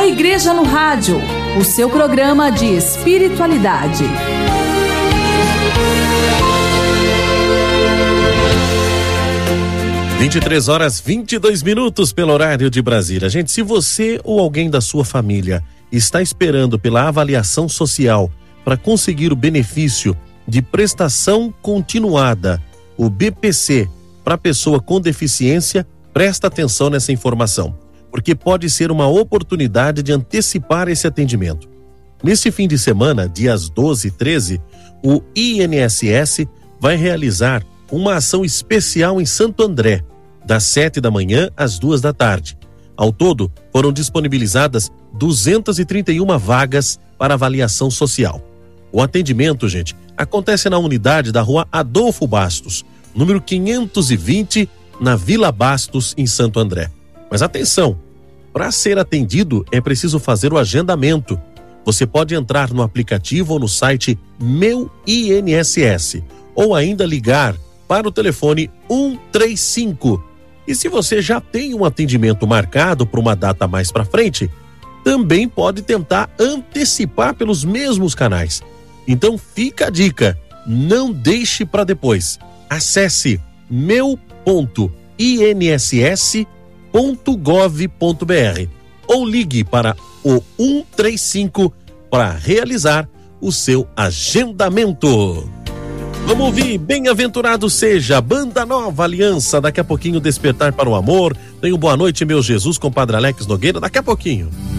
A Igreja no Rádio, o seu programa de espiritualidade. 23h22 pelo horário de Brasília. Gente, se você ou alguém da sua família está esperando pela avaliação social para conseguir o benefício de prestação continuada, o BPC, para pessoa com deficiência, presta atenção nessa informação, porque pode ser uma oportunidade de antecipar esse atendimento. Nesse fim de semana, dias 12 e 13, o INSS vai realizar uma ação especial em Santo André, das 7 da manhã às 2 da tarde. Ao todo, foram disponibilizadas 231 vagas para avaliação social. O atendimento, gente, acontece na unidade da rua Adolfo Bastos, número 520, na Vila Bastos, em Santo André. Mas atenção, para ser atendido é preciso fazer o agendamento. Você pode entrar no aplicativo ou no site Meu INSS, ou ainda ligar para o telefone 135. E se você já tem um atendimento marcado para uma data mais para frente, também pode tentar antecipar pelos mesmos canais. Então fica a dica, não deixe para depois. Acesse meu.inss.gov.br ou ligue para o 135 para realizar o seu agendamento. Vamos ouvir Bem-aventurado seja, Banda Nova Aliança, daqui a pouquinho Despertar para o Amor. Tenha boa noite, meu Jesus, com Padre Alex Nogueira, daqui a pouquinho.